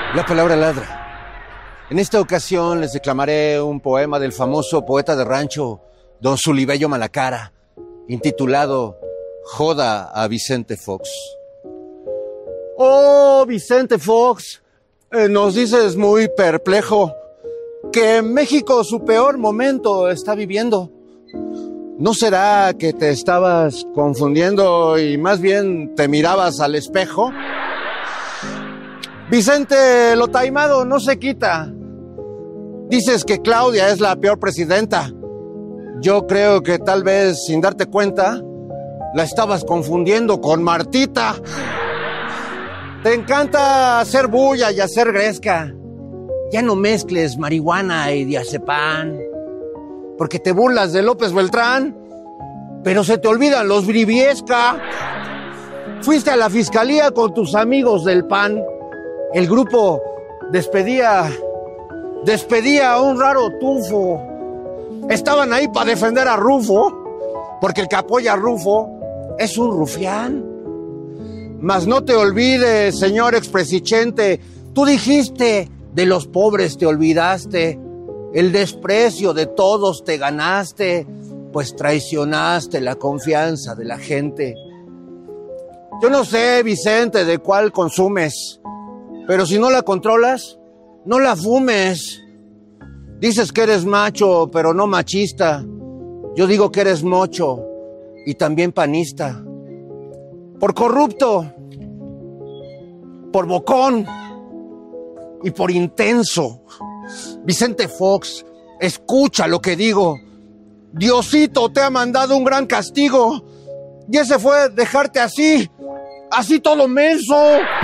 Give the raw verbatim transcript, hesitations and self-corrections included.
La palabra ladra. En esta ocasión les declamaré un poema del famoso poeta de rancho, don Sulibello Malacara, intitulado Joda a Vicente Fox. Oh, Vicente Fox, eh, nos dices muy perplejo que México su peor momento está viviendo. ¿No será que te estabas confundiendo y más bien te mirabas al espejo? Vicente, lo taimado no se quita. Dices que Claudia es la peor presidenta. Yo creo que tal vez sin darte cuenta la estabas confundiendo con Martita. Te encanta hacer bulla y hacer gresca. Ya no mezcles marihuana y diazepam, porque te burlas de López Beltrán, pero se te olvidan los Briviesca. Fuiste a la fiscalía con tus amigos del P A N. El grupo despedía, despedía a un raro tufo. Estaban ahí para defender a Rufo, porque el que apoya a Rufo es un rufián. Mas no te olvides, señor expresidente, tú dijiste, de los pobres te olvidaste, el desprecio de todos te ganaste, pues traicionaste la confianza de la gente. Yo no sé, Vicente, de cuál consumes, pero si no la controlas, no la fumes. Dices que eres macho, pero no machista. Yo digo que eres mocho y también panista. Por corrupto, por bocón y por intenso. Vicente Fox, escucha lo que digo. Diosito te ha mandado un gran castigo y ese fue dejarte así, así todo menso.